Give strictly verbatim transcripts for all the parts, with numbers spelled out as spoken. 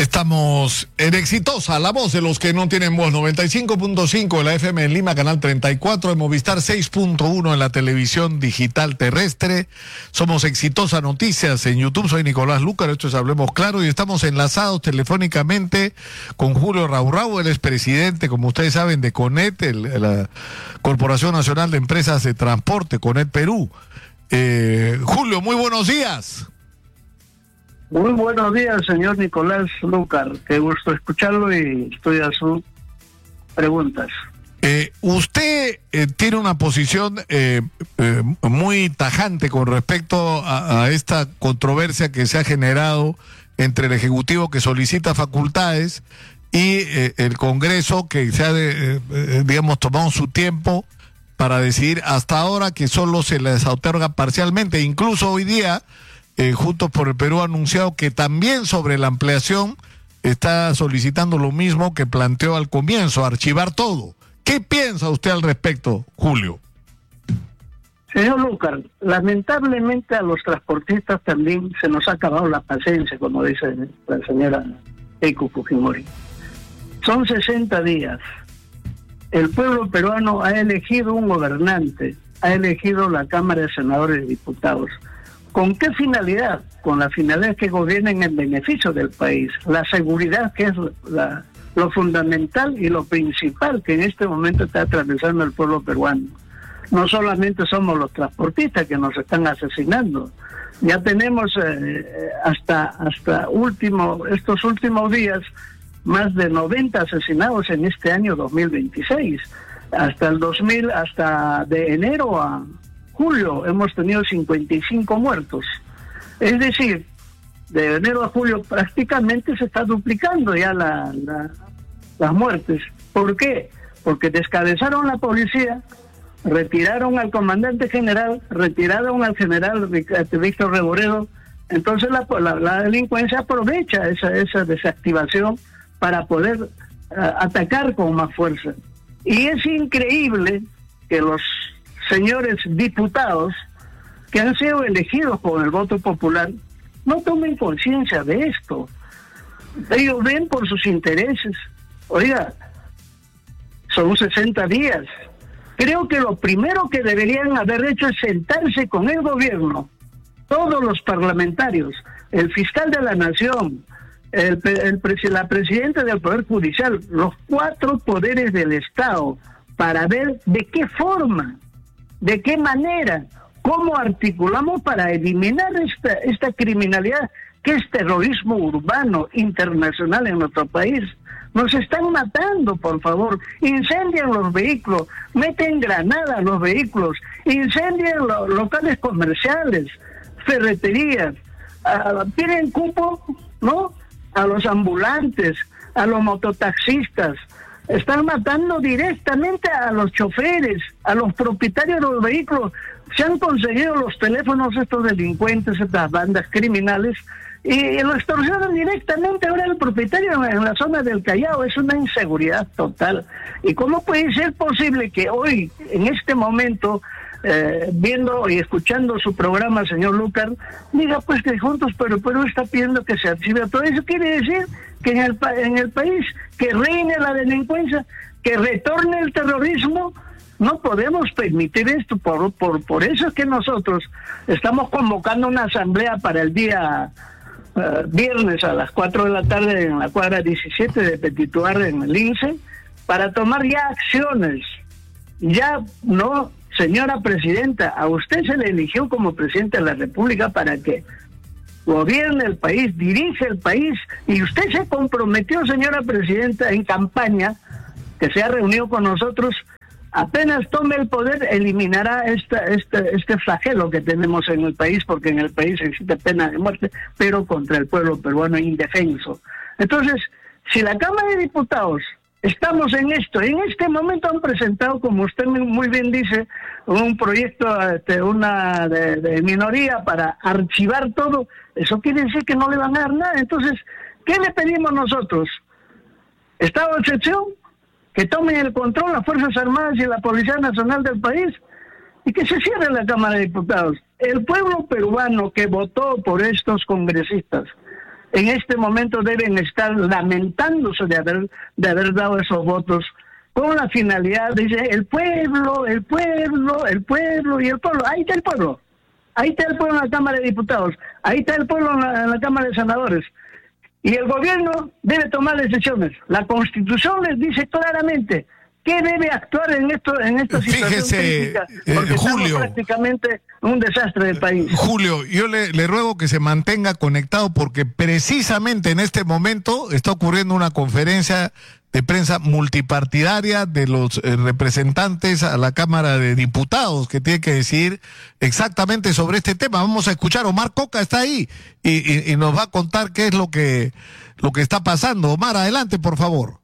Estamos en Exitosa, la voz de los que no tienen voz, noventa y cinco punto cinco de la F M en Lima, canal treinta y cuatro, de Movistar seis punto uno en la televisión digital terrestre. Somos Exitosa Noticias en YouTube, soy Nicolás Lúcar, esto es Hablemos Claro, y estamos enlazados telefónicamente con Julio Raurrau, él es presidente, como ustedes saben, de CONET, el, la Corporación Nacional de Empresas de Transporte, CONET Perú. Eh, Julio, muy buenos días. Muy buenos días, señor Nicolás Lúcar. Qué gusto escucharlo y estoy a sus preguntas. Eh, usted eh, tiene una posición eh, eh, muy tajante con respecto a, a esta controversia que se ha generado entre el Ejecutivo, que solicita facultades, y eh, el Congreso, que se ha, de, eh, digamos, tomado su tiempo para decidir hasta ahora que solo se les otorga parcialmente. Incluso hoy día, Eh, Juntos por el Perú ha anunciado que también sobre la ampliación está solicitando lo mismo que planteó al comienzo, archivar todo. ¿Qué piensa usted al respecto, Julio? Señor Lúcar, lamentablemente a los transportistas también se nos ha acabado la paciencia, como dice la señora Keiko Fujimori. Son sesenta días. El pueblo peruano ha elegido un gobernante, ha elegido la Cámara de Senadores y Diputados. ¿Con qué finalidad? Con la finalidad que gobiernen en beneficio del país. La seguridad, que es la, lo fundamental y lo principal que en este momento está atravesando el pueblo peruano. No solamente somos los transportistas que nos están asesinando. Ya tenemos eh, hasta hasta último estos últimos días más de noventa asesinados en este año dos mil veintiséis. Hasta el dos mil, hasta de enero a julio hemos tenido cincuenta y cinco muertos. Es decir, de enero a julio prácticamente se está duplicando ya la, la, las muertes. ¿Por qué? Porque descabezaron la policía, retiraron al comandante general, retiraron al general Víctor Reboredo. Entonces la, la, la delincuencia aprovecha esa, esa desactivación para poder uh, atacar con más fuerza. Y es increíble que los señores diputados que han sido elegidos por el voto popular no tomen conciencia de esto. Ellos ven por sus intereses. Oiga, son sesenta días. Creo que lo primero que deberían haber hecho es sentarse con el gobierno, todos los parlamentarios, el fiscal de la nación, el, el, la presidenta del Poder Judicial, los cuatro poderes del Estado, para ver de qué forma, de qué manera, cómo articulamos para eliminar esta, esta criminalidad que es terrorismo urbano internacional en nuestro país. Nos están matando, por favor. Incendian los vehículos, meten granadas a los vehículos, incendian los locales comerciales, ferreterías, uh, piden cupo, ¿no?, a los ambulantes, a los mototaxistas. Están matando directamente a los choferes, a los propietarios de los vehículos. Se han conseguido los teléfonos estos delincuentes, estas bandas criminales, y lo extorsionan directamente ahora al propietario en la zona del Callao. Es una inseguridad total. ¿Y cómo puede ser posible que hoy, en este momento, eh, viendo y escuchando su programa, señor Lúcar, diga pues que Juntos por el Perú está pidiendo que se archive todo? Eso quiere decir que en el, en el país que reine la delincuencia, que retorne el terrorismo. No podemos permitir esto. Por, por, por eso es que nosotros estamos convocando una asamblea para el día uh, viernes a las cuatro de la tarde en la cuadra diecisiete de Petituar, en el INSE, para tomar ya acciones. Ya no, señora presidenta, a usted se le eligió como presidenta de la República para que gobierne el país, dirige el país, y usted se comprometió, señora presidenta, en campaña, que se ha reunido con nosotros. Apenas tome el poder, eliminará esta, este, este flagelo que tenemos en el país, porque en el país existe pena de muerte, pero contra el pueblo peruano indefenso. Entonces, si la Cámara de Diputados estamos en esto, en este momento han presentado, como usted muy bien dice, un proyecto, este, una de, de minoría para archivar todo, eso quiere decir que no le van a dar nada. Entonces, ¿qué le pedimos nosotros? ¿Estado de excepción? Que tomen el control las Fuerzas Armadas y la Policía Nacional del país, y que se cierre la Cámara de Diputados. El pueblo peruano que votó por estos congresistas en este momento deben estar lamentándose de haber, de haber dado esos votos con la finalidad, dice, el pueblo, el pueblo, el pueblo y el pueblo. Ahí está el pueblo. Ahí está el pueblo en la Cámara de Diputados. Ahí está el pueblo en la, en la Cámara de Senadores. Y el gobierno debe tomar decisiones. La Constitución les dice claramente qué debe actuar en esto, en esta situación. Fíjese, crítica, porque eh, Julio, estamos prácticamente un desastre del país. Julio, yo le, le ruego que se mantenga conectado porque precisamente en este momento está ocurriendo una conferencia de prensa multipartidaria de los eh, representantes a la Cámara de Diputados que tiene que decidir exactamente sobre este tema. Vamos a escuchar, Omar Coca está ahí y, y, y nos va a contar qué es lo que, lo que está pasando. Omar, adelante, por favor.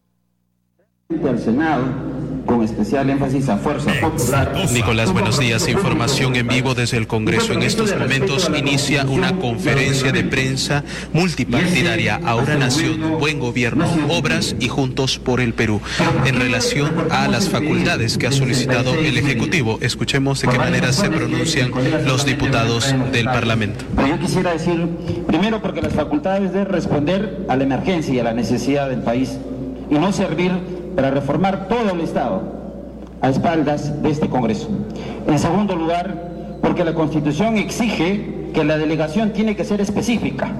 Del Senado, con especial énfasis a Fuerza Popular. Nicolás, buenos días. Información en vivo desde el Congreso. En estos momentos inicia una conferencia de prensa multipartidaria. Ahora Nación, Buen Gobierno, Obras y Juntos por el Perú. En relación a las facultades que ha solicitado el Ejecutivo, escuchemos de qué manera se pronuncian los diputados del Parlamento. Pero yo quisiera decir, primero, porque las facultades deben responder a la emergencia y a la necesidad del país y no servir para reformar todo el Estado a espaldas de este Congreso. En segundo lugar, porque la Constitución exige que la delegación tiene que ser específica,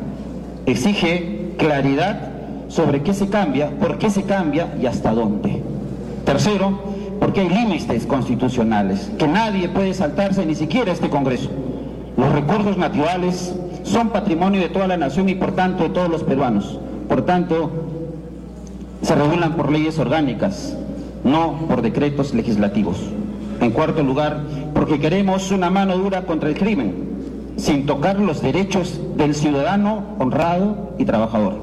exige claridad sobre qué se cambia, por qué se cambia y hasta dónde. Tercero, porque hay límites constitucionales que nadie puede saltarse, ni siquiera este Congreso. Los recursos naturales son patrimonio de toda la nación y por tanto de todos los peruanos. Por tanto, se regulan por leyes orgánicas, no por decretos legislativos. En cuarto lugar, porque queremos una mano dura contra el crimen, sin tocar los derechos del ciudadano honrado y trabajador.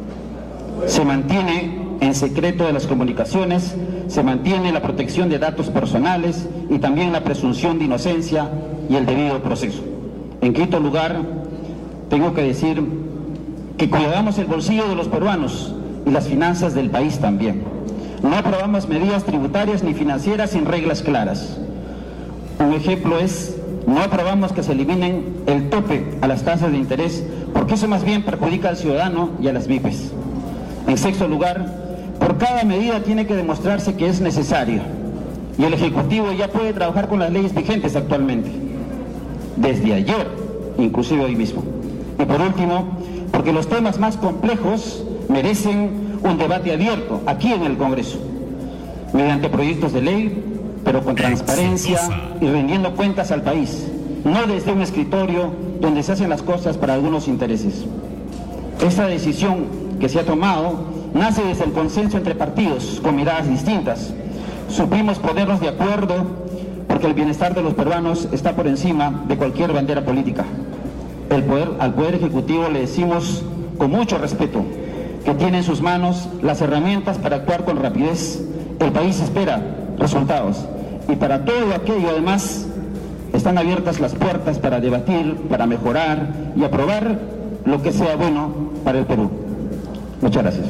Se mantiene en secreto de las comunicaciones, se mantiene la protección de datos personales y también la presunción de inocencia y el debido proceso. En quinto lugar, tengo que decir que cuidamos el bolsillo de los peruanos y las finanzas del país también. No aprobamos medidas tributarias ni financieras sin reglas claras. Un ejemplo es, no aprobamos que se eliminen el tope a las tasas de interés, porque eso más bien perjudica al ciudadano y a las M I P E S. En sexto lugar, por cada medida tiene que demostrarse que es necesaria, y el Ejecutivo ya puede trabajar con las leyes vigentes actualmente, desde ayer, inclusive hoy mismo. Y por último, porque los temas más complejos merecen un debate abierto aquí en el Congreso, mediante proyectos de ley, pero con transparencia y rindiendo cuentas al país, no desde un escritorio donde se hacen las cosas para algunos intereses. Esta decisión que se ha tomado nace desde el consenso entre partidos con miradas distintas. Supimos ponernos de acuerdo porque el bienestar de los peruanos está por encima de cualquier bandera política. El poder, al Poder Ejecutivo le decimos con mucho respeto que tiene en sus manos las herramientas para actuar con rapidez. El país espera resultados y para todo aquello además están abiertas las puertas para debatir, para mejorar y aprobar lo que sea bueno para el Perú. Muchas gracias.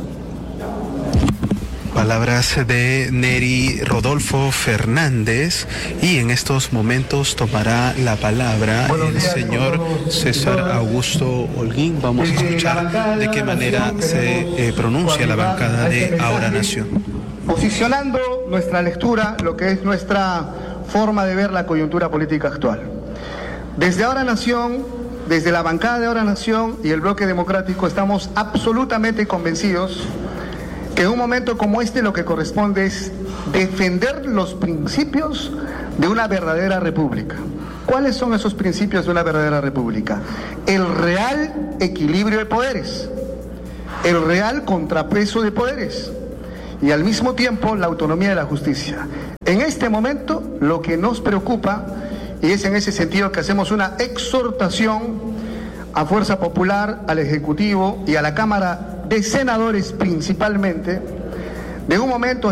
Palabras de Neri Rodolfo Fernández y en estos momentos tomará la palabra el señor César Augusto Holguín. Vamos a escuchar de qué manera se eh, pronuncia la bancada de Ahora Nación. Posicionando nuestra lectura, lo que es nuestra forma de ver la coyuntura política actual. Desde Ahora Nación, desde la bancada de Ahora Nación y el Bloque Democrático estamos absolutamente convencidos que en un momento como este lo que corresponde es defender los principios de una verdadera república. ¿Cuáles son esos principios de una verdadera república? El real equilibrio de poderes, el real contrapeso de poderes y al mismo tiempo la autonomía de la justicia. En este momento lo que nos preocupa, y es en ese sentido que hacemos una exhortación a Fuerza Popular, al Ejecutivo y a la Cámara de Senadores principalmente, de un momento